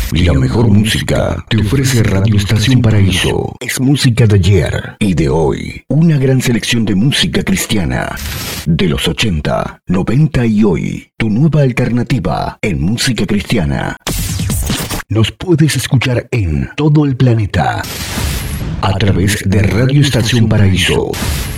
La mejor música te ofrece Radio Estación Paraíso. Es música de ayer y de hoy. Una gran selección de música cristiana. De los 80, 90 y hoy. Tu nueva alternativa en música cristiana. Nos puedes escuchar en todo el planeta. A través de Radio Estación Paraíso.